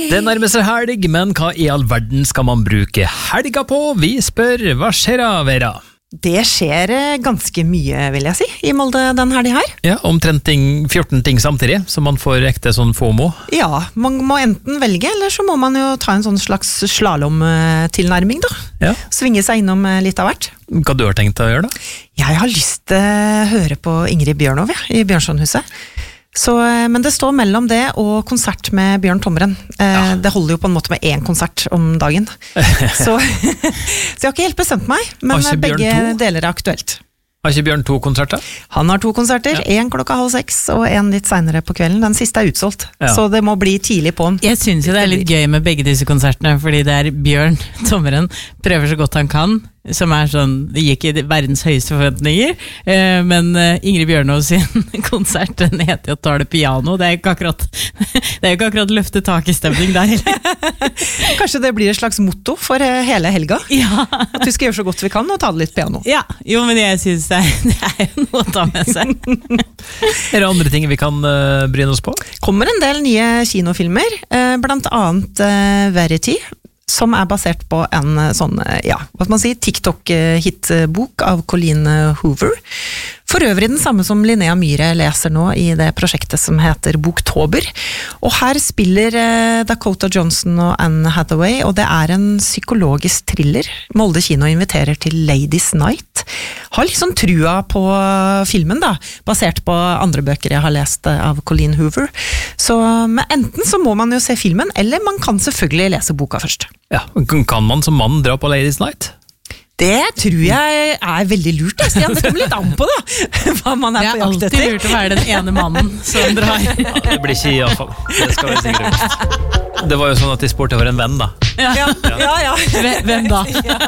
Det nærmer seg helg, men hva I all verden skal man bruke helga på? Vi spør, hva skjer da, Vera? Det skjer ganske mye, vil jeg si, I Molde den helgen her. Ja, omtrent 14 ting samtidig, så man får ekte sånn FOMO. Ja, man må enten velge, eller så må man jo ta en sånn slags slalom-tilnærming da. Ja. Svinge seg innom litt av hvert. Hva du har tenkt å gjøre da? Jeg har lyst til å høre på Ingrid Bjørnov I Bjørnsonhuset. Så, men det står mellom det og konsert med Bjørn Tommeren. Det holder jo på en måte med én konsert om dagen. Så jeg har ikke helt bestemt meg, men begge deler aktuelt. Har ikke Bjørn 2 konserter? Han har 2 konserter, en 5:30 og en litt senere på kvelden. Den siste utsolgt, så det må bli tidlig på den. Jeg synes jo det litt gøy med begge disse konsertene, fordi det Bjørn Tommeren prøver så godt han kan, som sånn, det gikk I verdens høyeste forventninger, men Ingrid Bjørnov sin konsert, den heter jo Tar det piano, det ikke akkurat løfte tak I stemning der. Kanskje det blir et slags motto for hele helga? Ja. At vi skal gjøre så godt vi kan og ta det litt piano. Ja, jo, men jeg synes det jo noe å ta med seg. Det andre ting vi kan bryne oss på? Kommer en del nye kinofilmer, blant annet Verity, som basert på en sånn, ja, hva skal man si, TikTok-hitbok av Colleen Hoover. For øvrig den samme som Linnea Myhre leser nå I det prosjektet som heter Boktober. Og her spiller Dakota Johnson og Anne Hathaway, og det en psykologisk thriller. Molde kino inviterer til Ladies Night. Har liksom trua på filmen da, basert på andre bøker jeg har lest av Colleen Hoover. Så men enten så må man jo se filmen, eller man kan selvfølgelig lese boka først. Ja, kan man som mann dra på Ladies Night? Det tror jeg veldig lurt, Stian. Det kommer litt an på da, hva man på jakt etter. Det alltid lurt å være den ene mannen som drar. Ja, det blir ikke I alle fall. Det skal vi sikkert. Det var jo sånn at de spurte over en venn da. Ja. Hvem da?